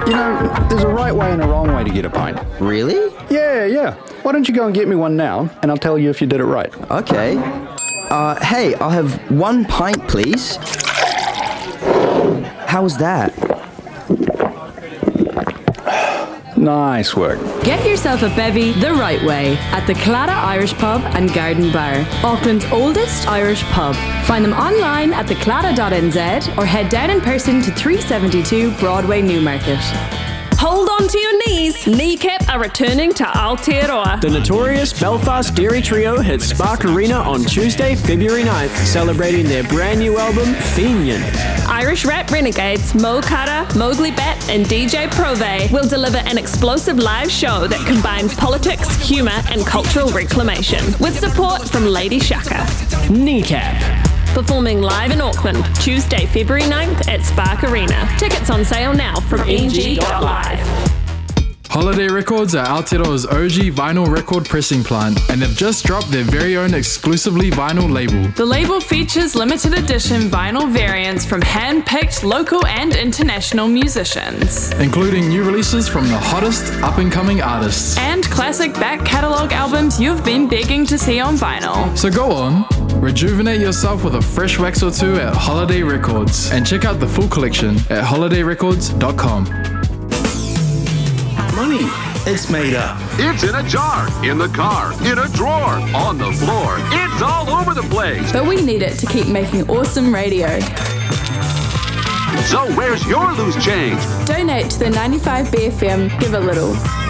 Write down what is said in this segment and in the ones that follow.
You know, there's a right way and a wrong way to get a pint. Really? Yeah. Why don't you go and get me one now, and I'll tell you if you did it right. Okay. Hey, I'll have 1 pint, please. How was that? Nice work. Get yourself a bevy the right way at the Claddagh Irish Pub and Garden Bar, Auckland's oldest Irish pub. Find them online at thecladdagh.nz or head down in person to 372 Broadway, Newmarket. Hold on to your knees. Kneecap are returning to Aotearoa. The notorious Belfast Dairy Trio hits Spark Arena on Tuesday, February 9th, celebrating their brand new album, Fenian. Irish rap renegades Mo Kara, Mowgli Bet and DJ Prove will deliver an explosive live show that combines politics, humour and cultural reclamation, with support from Lady Shaka. Kneecap. Performing live in Auckland, Tuesday, February 9th at Spark Arena. Tickets on sale now from ng.live. Holiday Records are Aotearoa's OG vinyl record pressing plant, and they've just dropped their very own exclusively vinyl label. The label features limited edition vinyl variants from hand-picked local and international musicians. Including new releases from the hottest up-and-coming artists. And classic back catalogue albums you've been begging to see on vinyl. So go on, rejuvenate yourself with a fresh wax or two at Holiday Records, and check out the full collection at holidayrecords.com. Money, it's made up. It's in a jar, in the car, in a drawer, on the floor. It's all over the place. But we need it to keep making awesome radio. So where's your loose change? Donate to the 95BFM Give a Little.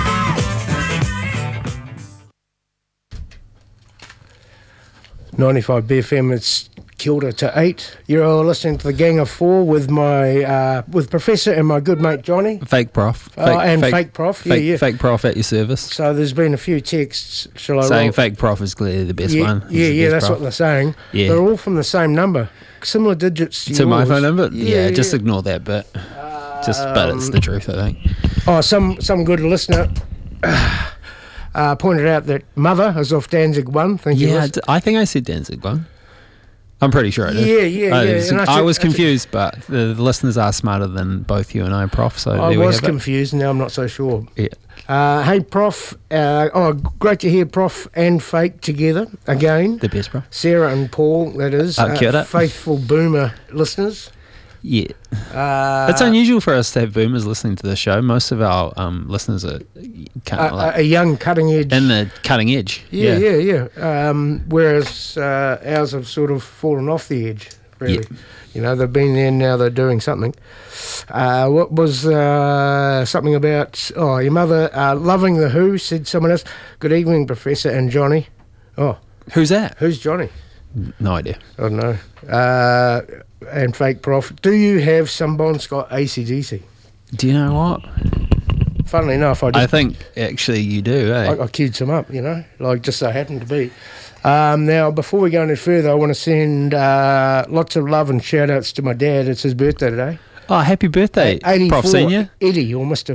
BFM, it's kia ora to 8. You're all listening to the Gang of Four with my with Professor and my good mate Johnny. Fake Prof. Fake Prof. Fake Prof at your service. So there's been a few texts. Shall I saying roll? Fake Prof is clearly the best one. That's what they're saying. Yeah. They're all from the same number. Similar digits to my phone number? Yeah, just ignore that bit. But it's the truth, I think. Oh, some good listener pointed out that Mother is off Danzig 1. I think I said Danzig 1. I'm pretty sure I did. Yeah. I was confused, but the listeners are smarter than both you and I, Prof. So I was confused, now I'm not so sure. Yeah. Hey, Prof. Great to hear Prof and Fake together again. The best, Prof. Sarah and Paul, that is. Kia ora. Faithful Boomer listeners. Yeah. It's unusual for us to have boomers listening to the show. Most of our listeners are kind of a young cutting edge. In the cutting edge. Yeah. Whereas ours have sort of fallen off the edge, really. Yeah. You know, they've been there, now they're doing something. What was something about, your mother loving the Who, said someone else. Good evening, Professor and Johnny. Oh. Who's that? Who's Johnny? No idea. I don't know. And Fake Prof, do you have some Bon Scott AC/DC? Do you know what? Funnily enough, I think actually you do, eh? I queued some up, like just so happened to be. Now, before we go any further, I want to send lots of love and shout outs to my dad. It's his birthday today. Oh, happy birthday, Prof Senior. Eddie, or Mr.